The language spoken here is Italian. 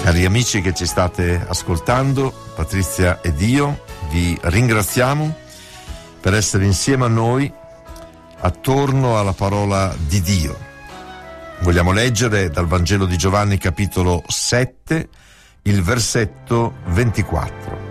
Cari amici che ci state ascoltando, Patrizia ed io vi ringraziamo per essere insieme a noi attorno alla parola di Dio. Vogliamo leggere dal Vangelo di Giovanni capitolo 7, il versetto 24.